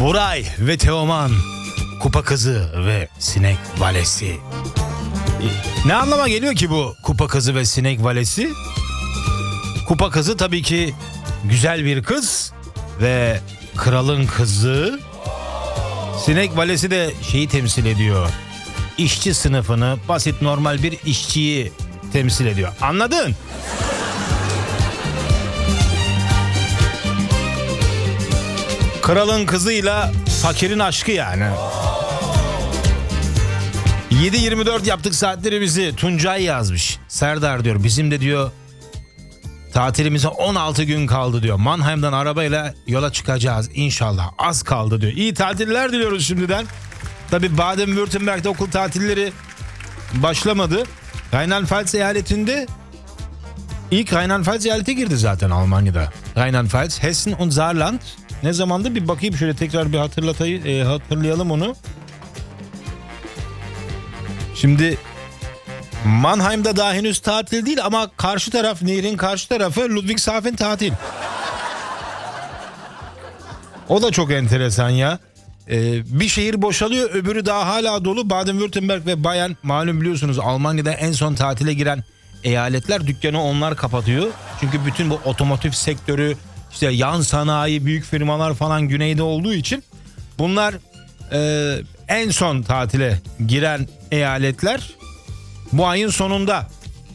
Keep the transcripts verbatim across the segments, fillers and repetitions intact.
Buray ve Teoman, Kupa Kızı ve Sinek Valesi. Ne anlama geliyor ki bu Kupa Kızı ve Sinek Valesi? Kupa Kızı tabii ki güzel bir kız ve kralın kızı. Sinek Valesi de şeyi temsil ediyor. İşçi sınıfını, basit normal bir işçiyi temsil ediyor. Anladın? Kralın kızıyla fakirin aşkı yani. yedi yirmi dört yaptık saatlerimizi. Tuncay yazmış. Serdar diyor, bizim de diyor tatilimize on altı gün kaldı diyor. Mannheim'dan arabayla yola çıkacağız inşallah. Az kaldı diyor. İyi tatiller diliyoruz şimdiden. Tabii Baden-Württemberg'de okul tatilleri başlamadı. Rheinland-Pfalz eyaletinde ilk Rheinland-Pfalz eyalete girdi zaten Almanya'da. Rheinland-Pfalz, Hessen und Saarland. Ne zamandı bir bakayım şöyle tekrar bir hatırlatayım, e, hatırlayalım onu. Şimdi Mannheim'da daha henüz tatil değil ama karşı taraf, nehrin karşı tarafı Ludwigshafen tatil. O da çok enteresan ya. Ee, bir şehir boşalıyor, öbürü daha hala dolu. Baden-Württemberg ve Bayern, malum biliyorsunuz Almanya'da en son tatile giren eyaletler, dükkanı onlar kapatıyor. Çünkü bütün bu otomotiv sektörü, işte yan sanayi, büyük firmalar falan güneyde olduğu için bunlar e, en son tatile giren eyaletler bu ayın sonunda.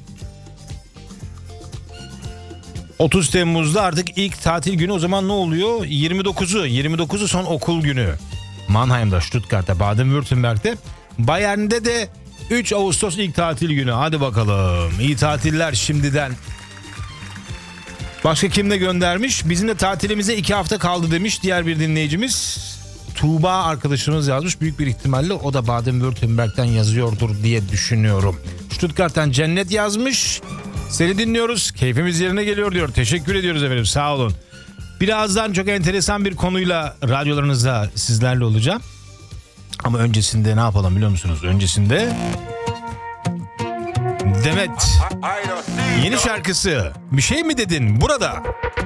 otuz Temmuz'da artık ilk tatil günü. O zaman ne oluyor? yirmi dokuzu. yirmi dokuzu son okul günü. Mannheim'da, Stuttgart'ta, Baden-Württemberg'de. Bayern'de de üç Ağustos ilk tatil günü. Hadi bakalım. İyi tatiller şimdiden. Başka kim de göndermiş? Bizim de tatilimize iki hafta kaldı demiş diğer bir dinleyicimiz. Tuğba arkadaşımız yazmış. Büyük bir ihtimalle o da Baden-Württemberg'den yazıyordur diye düşünüyorum. Stuttgart'tan Cennet yazmış. Seni dinliyoruz. Keyfimiz yerine geliyor diyor. Teşekkür ediyoruz efendim. Sağ olun. Birazdan çok enteresan bir konuyla radyolarınızda sizlerle olacağım. Ama öncesinde ne yapalım biliyor musunuz? Öncesinde Demet yeni şarkısı Bir Şey Mi Dedin burada.